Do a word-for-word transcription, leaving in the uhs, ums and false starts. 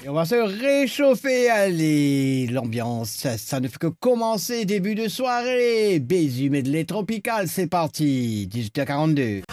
Et on va se réchauffer, allez, l'ambiance, ça, ça ne fait que commencer, début de soirée, Bézu Medley Tropical, c'est parti, dix-huit heures quarante-deux.